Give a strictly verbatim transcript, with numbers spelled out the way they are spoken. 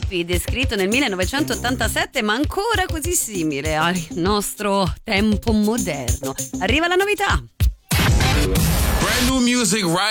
tempi, descritto nel millenovecentottantasette, ma ancora così simile al nostro tempo moderno. Arriva la novità. Brand new music right